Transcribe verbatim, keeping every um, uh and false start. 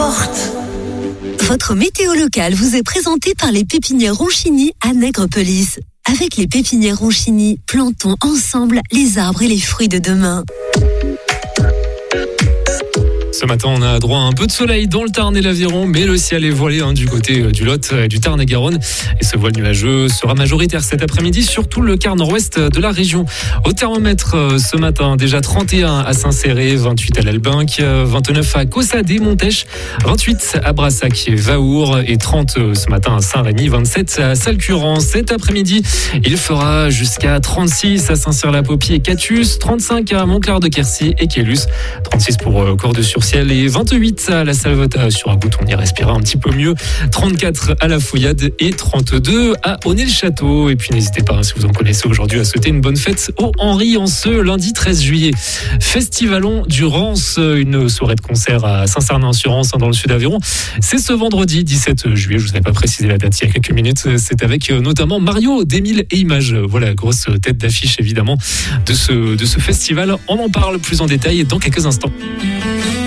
forte. Votre météo locale vous est présentée par les pépinières Ronchini à Nègrepelisse. Avec les pépinières Ronchini, plantons ensemble les arbres et les fruits de demain. Ce matin, on a droit à un peu de soleil dans le Tarn et l'Aveyron, mais le ciel est voilé hein, du côté du Lot et du Tarn et Garonne. Et ce voile nuageux sera majoritaire cet après-midi, surtout le quart nord-ouest de la région. Au thermomètre ce matin, déjà trente et un à Saint-Céré, vingt-huit à l'Albinque, vingt-neuf à Caussade, Montèche, vingt-huit à Brassac et Vaour et trente ce matin à Saint-Rémy, vingt-sept à Salcurans. Cet après-midi, il fera jusqu'à trente-six à Saint-Cyr-la-Popie et Catius, trente-cinq à Montclar-de-Quercy et Quélus, trente-six pour Cordes-sur-Ciel et vingt-huit à la Salvetat sur Agout, on y respirera un petit peu mieux, trente-quatre à la Fouillade et trente-deux à Aunay-le-Château. Et puis n'hésitez pas, hein, si vous en connaissez aujourd'hui, à souhaiter une bonne fête au Henri en ce lundi treize juillet. Festivalon du Rance, une soirée de concert à Saint-Cernin-sur-Rance dans le sud d'Aveyron. C'est ce vendredi dix-sept juillet, je vous avais pas précisé la date il y a quelques minutes, c'est avec notamment Mario, d'Émile et Images. Voilà, grosse tête d'affiche évidemment de ce, de ce festival. On en parle plus en détail dans quelques instants.